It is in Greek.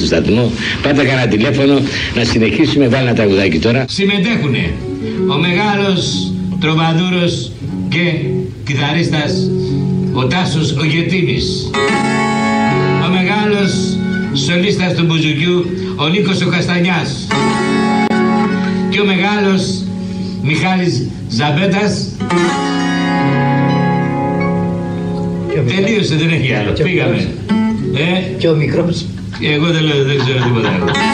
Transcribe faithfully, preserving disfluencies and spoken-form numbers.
του σταθμού. Πάτε κανένα τηλέφωνο να συνεχίσουμε. Βάλει ένα τραγουδάκι τώρα. Συμμετέχουνε ο μεγάλος τροβαδούρος και κιθαρίστας ο Τάσος ο Γετίνης, ο μεγάλος σολίστας του μπουζουκιού ο Νίκος ο Καστανιάς και ο μεγάλος Μιχάλης Ζαμπέτας. Τελείωσε, δεν έχει άλλο. Πήγαμε. Ε? Και ο μικρός. Εγώ δεν λέω, δεν ξέρω τίποτα.